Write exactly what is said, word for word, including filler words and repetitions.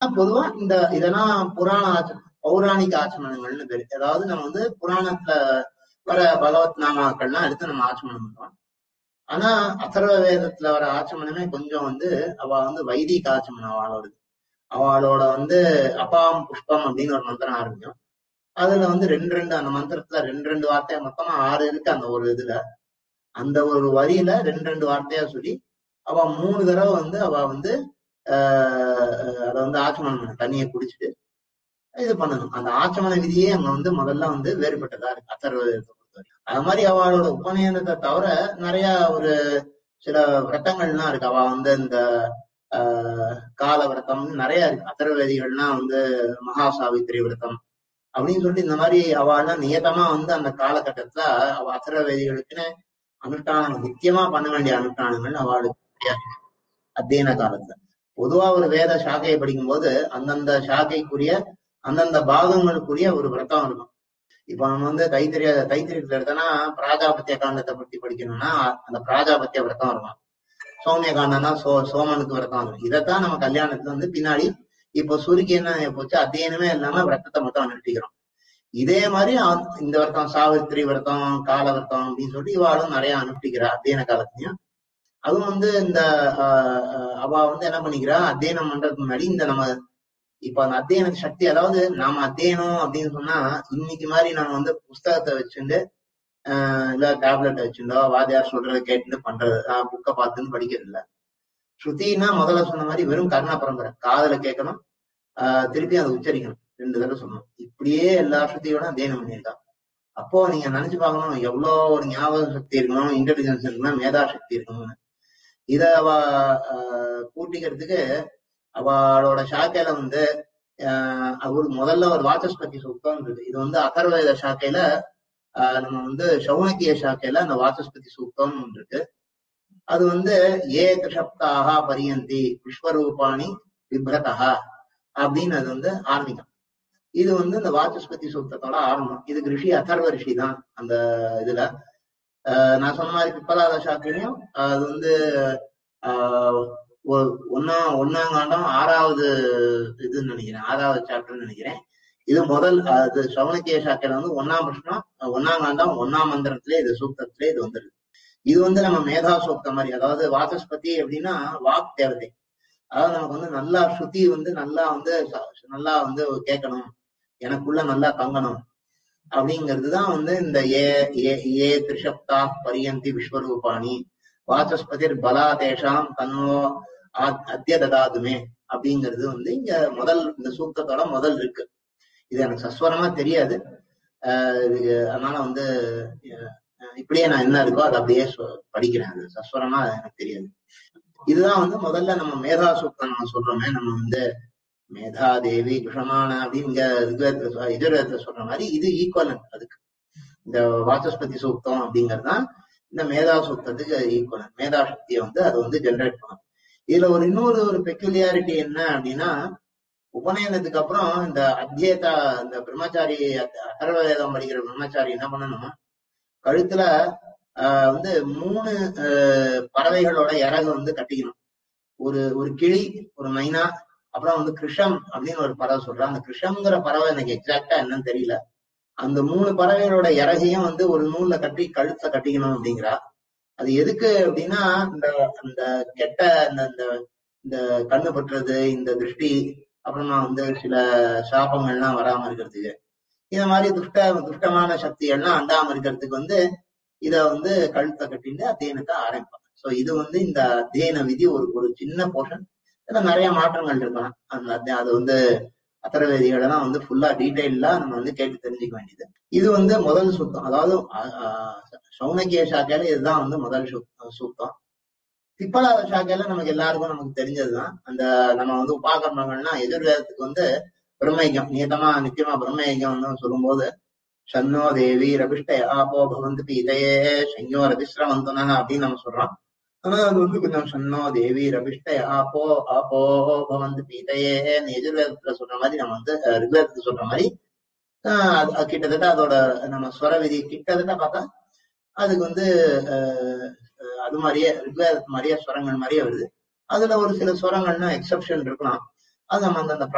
பொதுவா இந்த இதெல்லாம் புராண ஆச்ச பௌராணிக ஆச்சமனங்கள்னு பேரு. அதாவது நம்ம வந்து புராணத்துல வர பகவத் நாமாக்கள்லாம் எடுத்து நம்ம ஆச்சமனம் பண்றோம். ஆனா அதர்வ வேதத்துல வர ஆச்சமனமே கொஞ்சம் வந்து அவ வந்து வைதிக ஆச்சமனம் அவளோடது. அவளோட வந்து அபாம் புஷ்பம் அப்படின்னு ஒரு மந்திரம் ஆரம்பிக்கும். அதுல வந்து ரெண்டு ரெண்டு அந்த மந்திரத்துல ரெண்டு ரெண்டு வார்த்தையா மொத்தமா ஆறு இருக்கு அந்த ஒரு இதுல. அந்த ஒரு வரியில ரெண்டு ரெண்டு வார்த்தையா சொல்லி அவ மூணு தடவை வந்து அவ வந்து ஆஹ் அதை வந்து ஆச்சமனம் பண்ண தண்ணியை குடிச்சிட்டு இது பண்ணணும். அந்த ஆச்சமன விதியே அங்க வந்து முதல்ல வந்து வேறுபட்டதா இருக்கு அதர்வ வேதத்தை பொறுத்தவரை. அது மாதிரி அவளோட உபநயனத்தை தவிர நிறைய ஒரு சில விரதங்கள்லாம் இருக்கு. அவ வந்து இந்த ஆஹ் கால விரதம் நிறைய இருக்கு. அதர்வேதிகள்லாம் வந்து மகா சாவித்திரி விரதம் அப்படின்னு சொல்லிட்டு இந்த மாதிரி அவள்லாம் நியதமா வந்து அந்த காலகட்டத்துல அவ அதர்வேதிகளுக்குன்னு அனுஷ்டானங்கள் முக்கியமா பண்ண வேண்டிய அனுஷ்டானங்கள் அவளுக்கு கிடையாது அத்தியன காலத்துல. பொதுவா ஒரு வேத சாக்கையை படிக்கும் போது அந்தந்த சாக்கைக்குரிய அந்தந்த பாகங்களுக்குரிய ஒரு விரதம் இருக்கும். இப்ப நம்ம வந்து தைத்திரிய தைத்திரியத்துல எடுத்தோம்னா பிராஜாபத்திய காண்டத்தை பத்தி படிக்கணும்னா அந்த பிராஜாபத்திய விரதம் இருக்கும். சௌமிய காண்டம்னா சோ சோமனுக்கு விரதம் இருக்கும். இதைத்தான் நம்ம கல்யாணத்துல வந்து பின்னாடி இப்போ சுருக்கி என்ன போச்சு அத்தியனமே இல்லாம விரதத்தை மட்டும் அனுஷ்டிக்கிறோம். இதே மாதிரி இந்த விரதம் சாவித்திரி விரதம் கால விரதம் அப்படின்னு சொல்லிட்டு இவாளும் நிறைய அனுஷ்டிக்கிறா அத்தியன காலத்தையும். அதுவும் வந்து இந்த ஆஹ் அவ வந்து என்ன பண்ணிக்கிறா அத்தியனம் பண்றதுக்கு முன்னாடி இந்த நம்ம இப்ப அந்த அத்தியன சக்தி, அதாவது நாம அத்தியனம் அப்படின்னு சொன்னா இன்னைக்கு மாதிரி நம்ம வந்து புஸ்தகத்தை வச்சுட்டு ஆஹ் இல்ல டேப்லெட் வச்சுட்டோ வாத்தியார் சொல்றதை கேட்டுட்டு பண்றது புக்கை பார்த்துன்னு படிக்கிறது இல்ல. ஸ்ருதினா முதல்ல சொன்ன மாதிரி வெறும் கர்ண பரம்பரை, காதல கேட்கணும் ஆஹ் திருப்பி அதை உச்சரிக்கணும், ரெண்டு தடவை சொல்லணும். இப்படியே எல்லா ஸ்ருதியோட அத்தியனம் பண்ணியிருக்கான். அப்போ நீங்க நினைச்சு பார்க்கணும் எவ்வளவு ஒரு ஞாபக சக்தி இருக்கணும், இன்டெலிஜென்ஸ் இருக்கணும், மேதா சக்தி இருக்கணும்னு. இத அவ ஆஹ் கூட்டிக்கிறதுக்கு அவளோட சாக்கையில வந்து ஆஹ் அவரு முதல்ல ஒரு வாசஸ்பதி சூக்தம் இருக்கு. இது வந்து அதர்வேத சாக்கையில ஆஹ் நம்ம வந்து சௌனக்கிய சாக்கையில அந்த வாசஸ்பதி சூக்தம் இருக்கு. அது வந்து ஏ திரிசப்தாக பரியந்தி விஸ்வரூபாணி விப்ரதா அப்படின்னு அது வந்து ஆரம்பிக்கும். இது வந்து இந்த வாசஸ்பதி சூக்தத்தோட ஆரம்பம். இதுக்கு ரிஷி அதர்வ ரிஷி தான் அந்த இதுல. ஆஹ் நான் சொன்ன மாதிரி பிப்பலாத சாக்கையிலையும் அது வந்து ஆஹ் ஒன்னா ஒன்னாம் காண்டம் ஆறாவது இதுன்னு நினைக்கிறேன், ஆறாவது சாப்டர்னு நினைக்கிறேன். இது முதல் அது சௌனக்கிய சாக்கையில வந்து ஒன்னாம் பிரஷ்னம் ஒன்னாம் காண்டம் ஒன்னாம் மந்திரத்திலே இது சூக்தத்திலே இது வந்துருக்கு. இது வந்து நம்ம மேதா சூக்தம் மாதிரி, அதாவது வாசஸ்பதி அப்படின்னா வாக் தேவதை. அதாவது நமக்கு வந்து நல்லா ஸ்ருதி வந்து நல்லா வந்து நல்லா வந்து கேட்கணும், எனக்குள்ள நல்லா தங்கணும் அப்படிங்கிறதுதான் வந்து இந்த ஏ ஏ திரிசப்தா பரியந்தி விஸ்வரூபாணி வாசஸ்பதிர் பலா தேஷாம் தன்னோ அத்திய ததாதுமே அப்படிங்கிறது வந்து இங்க முதல் இந்த சூக்தத்தோட முதல் இருக்கு. இது எனக்கு சஸ்வரமா தெரியாது, ஆஹ் அதனால வந்து இப்படியே நான் என்ன இருக்கோ அதை அப்படியே படிக்கிறேன். அது சஸ்வரமா எனக்கு தெரியாது. இதுதான் வந்து முதல்ல நம்ம மேதா சூக்தம் நம்ம சொல்றோமே, நம்ம வந்து மேதா தேவி குஷமான அப்படிங்க எதிர்வேதத்துல சொல்ற மாதிரி இது ஈக்குவலன் அதுக்கு. இந்த வாசஸ்பதி சூக்தம் அப்படிங்கறதுதான் இந்த மேதா சூக்தத்துக்கு ஈக்குவலன். மேதா சக்தியை வந்து அது வந்து ஜெனரேட் பண்ணும். இதுல ஒரு இன்னொரு ஒரு பெக்யூலியாரிட்டி என்ன அப்படின்னா, உபநயனத்துக்கு அப்புறம் இந்த அத்தியதா இந்த பிரம்மச்சாரி அதர்வ வேதம் படிக்கிற பிரம்மச்சாரி என்ன பண்ணணும், கழுத்துல ஆஹ் வந்து மூணு அஹ் பறவைகளோட இறகு வந்து கட்டிக்கணும். ஒரு ஒரு கிளி, ஒரு மைனா, அப்புறம் வந்து கிருஷம் அப்படின்னு ஒரு பறவை சொல்றான். அந்த கிருஷம்ங்கிற பறவை எனக்கு எக்ஸாக்டா என்னன்னு தெரியல. அந்த மூணு பறவைகளோட இறகையும் வந்து ஒரு நூல்ல கட்டி கழுத்துல கட்டிக்கணும் அப்படிங்கிறா. அது எதுக்கு அப்படின்னா இந்த அந்த கெட்ட இந்த இந்த கண்ணு பற்றுறது, இந்த திருஷ்டி, அப்புறமா வந்து சில சாபங்கள்லாம் வராம இருக்கிறதுக்கு, இந்த மாதிரி துஷ்ட துஷ்டமான சக்திகள்லாம் அண்டாம இருக்கிறதுக்கு வந்து இத வந்து கழுத்தை கட்டிட்டு அத்தியனத்தை ஆரம்பிப்பாங்க. சோ இது வந்து இந்த அத்தியன விதி ஒரு ஒரு சின்ன போர்ஷன். இதுல நிறைய மாற்றங்கள் இருக்கலாம். அந்த அது வந்து அதர்வேதிகளெல்லாம் வந்து ஃபுல்லா டீடைலா நம்ம வந்து கேட்டு தெரிஞ்சுக்க வேண்டியது. இது வந்து முதல் சூக்தம், அதாவது சௌனக்கிய சாக்கையில இதுதான் வந்து முதல் சூக்தம். பிப்பலாத சாக்கையில நமக்கு எல்லாருக்கும் நமக்கு தெரிஞ்சதுதான். அந்த நம்ம வந்து உபாகரணங்கள்னா எதிர்வேதத்துக்கு வந்து பிரம்மயஜம் நியதமா நிச்சயமா பிரம்மயஜம் வந்து சொல்லும் போது சன்னோ தேவி ரபிஷ்ட ஆபோ பவந்து பீதையே சையோ ரபிஸ்ரவந்தனா அப்படின்னு நம்ம சொல்றோம். ஆனா அது வந்து கொஞ்சம் சன்னோ தேவி ரபிஷ்ட ஆபோ ஆபோ பவந்து பீதையே எதிர்வேதத்துல சொல்ற மாதிரி நம்ம வந்து ரிக்வேதத்துல சொல்ற மாதிரி ஆஹ் கிட்டத்தட்ட அதோட நம்ம ஸ்வர விதி கிட்டத்தட்ட பார்த்தா அதுக்கு வந்து அஹ் அது மாதிரியே ரிக்வேதத்து மாதிரியே ஸ்வரங்கள் மாதிரியே வருது. அதுல ஒரு சில ஸ்வரங்கள்னா எக்ஸப்ஷன் இருக்கலாம். அது நம்ம அந்த